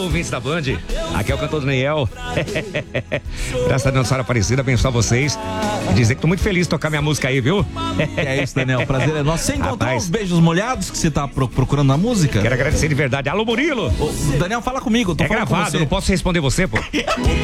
ouvintes da Band. Aqui é o cantor Daniel. Graças a Deus, Senhora Aparecida, abençoar vocês. E dizer que tô muito feliz de tocar minha música aí, viu? É isso, Daniel. Prazer é nosso. Você encontrou os beijos molhados que você tá procurando na música? Quero agradecer de verdade. Alô, Murilo! Ô, Daniel, fala comigo. Eu tô É falando com gravado, você. eu não posso responder você, pô.